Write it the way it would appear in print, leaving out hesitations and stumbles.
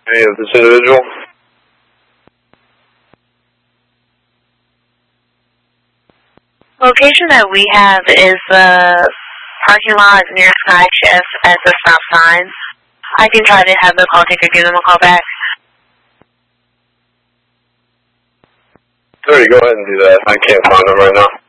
Any of this individual? Location that we have is the parking lot near Sky Chef at the stop sign. I can try to have the call taker give them a call back. Sorry, go ahead and do that. I can't find them right now.